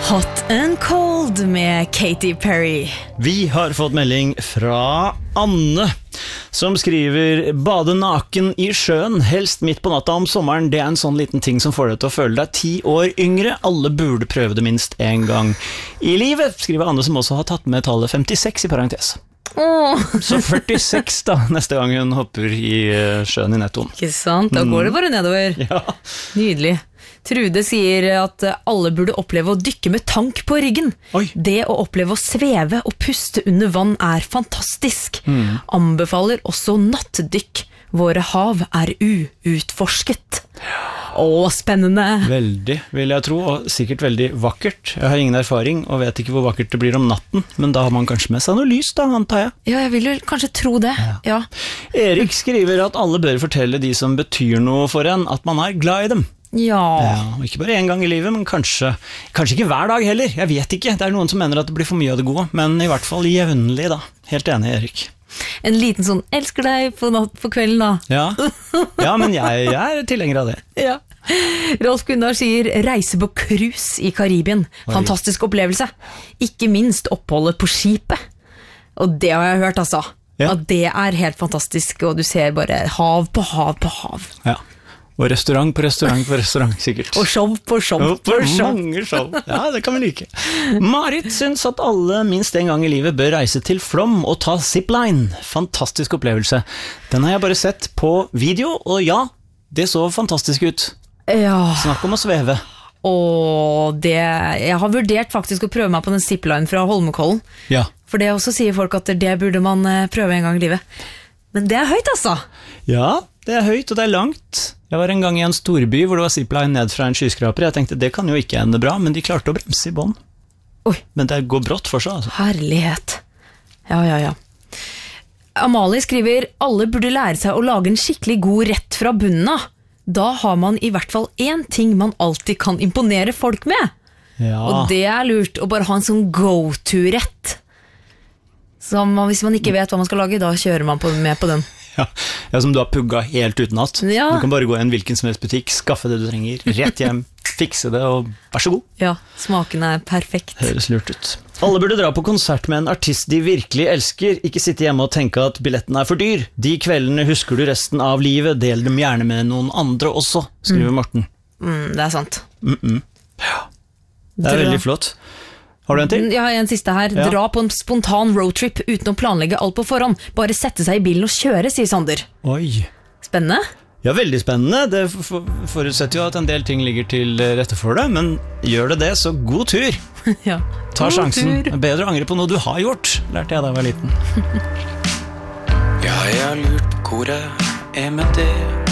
Hot and Cold med Katy Perry. Vi har fått melding fra Anne, som skriver: bade naken i sjøen, helst midt på natta om sommeren. Det en sånn liten ting som får deg til å føle deg 10 år yngre. Alle burde prøve det minst en gang i livet, skriver Anne, som også har tatt med tallet 56 i parentes. Så 46 da, neste gang hun hopper i sjøen i nettoen. Ikke sant? Da går det bare nedover. Ja. Nydelig. Trude sier at alle burde oppleve å dykke med tank på ryggen. Oi. Det å oppleve å sveve og puste under vann er fantastisk. Anbefaler også nattdykk. Våre hav er uutforsket. Spennende. Veldig, vil jeg tro, og sikkert veldig vakkert. Jeg har ingen erfaring og vet ikke hvor vakkert det blir om natten, men da har man kanskje med seg noe lys da, antar jeg. Ja, jeg vil jo kanskje tro det. Ja. Erik skriver at alle bør fortelle de som betyr noe for en, at man er glad i dem. Ja, ikke bare en gang i livet, men kanskje ikke hver dag heller. Jeg vet ikke, det er noen som mener at det blir for mye av det gode, men i hvert fall jevnlig da. Helt enig, Erik. En liten sånn, elsker deg på kvelden da. Ja, men jeg er tilhenger av det. Ja. Rolf Gunnar sier reise på cruise i Karibien. Fantastisk opplevelse. Ikke minst oppholdet på skipet. Og det har jeg hørt altså. Ja. At det er helt fantastisk, og du ser bare hav på hav på hav. Ja. Og restaurant på restaurant på restaurant, sikkert. Og show på show på show. Mange show. Ja, det kan vi like. Marit synes at alle minst en gang i livet bør reise til Flåm og ta zipline. Fantastisk opplevelse. Den har jeg bare sett på video, og ja, det så fantastisk ut. Ja. Snakk om å sveve. Jeg har vurdert faktisk å prøve meg på den zipline fra Holmenkollen. Ja. For det også sier folk at det burde man prøve en gang i livet. Men det er høyt altså. Ja, det er høyt og det er langt. Jeg var en gang i en storby hvor det var zipline ned fra en skyskraper. Jeg tenkte det kan jo ikke ende bra, men de klarte å bremse i bånd. Oi. Men det går brått for seg altså. Herlighet. Ja. Amalie skriver: alle burde lære seg å lage en skikkelig god rett fra bunnen av. Da har man i hvert fall en ting man alltid kan imponere folk med. Ja. Og det er lurt å bare ha en sånn go-to-rett. Hvis man ikke vet hva man skal lage, da kjører man med på den. Ja, som du har pugga helt utenat. Ja. Du kan bare gå i en hvilken som helst butikk, skaffe det du trenger, rett hjem, fikse det, og vær så god. Ja, smaken er perfekt. Høres lurt ut. Alle burde dra på konsert med en artist de virkelig elsker, ikke sitte hjemme og tenke at billetten er for dyr. De kveldene husker du resten av livet, del dem gjerne med noen andre også, skriver Morten. Det er sant. Ja. Det er veldig flott. Har du en til? Jeg har en siste her. Dra på en spontan roadtrip uten å planlegge alt på forhånd. Bare sette seg i bilen og kjøre, sier Sander. Oi. Spennende? Ja, veldig spennende. Det forutsetter jo at en del ting ligger til rette for det, men gjør det, så god tur. Ja. Ta sjansen. Bedre å angre på noe du har gjort, lærte jeg da jeg var liten. Jeg har lurt på hvor jeg er med det.